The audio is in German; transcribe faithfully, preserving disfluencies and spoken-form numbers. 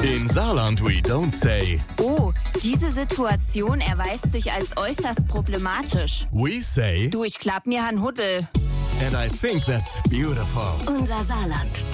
In Saarland we don't say. Oh, diese Situation erweist sich als äußerst problematisch. We say. Du, ich klapp mir han Huddel. And I think that's beautiful. Unser Saarland.